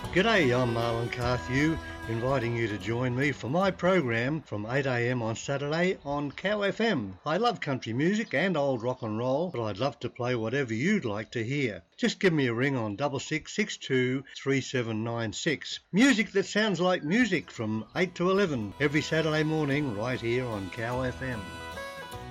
G'day, I'm Marlon Carthew, inviting you to join me for my program from 8am on Saturday on Cow FM. I love country music and old rock and roll, but I'd love to play whatever you'd like to hear. Just give me a ring on 6662 3796. Music that sounds like music from 8 to 11 every Saturday morning right here on Cow FM.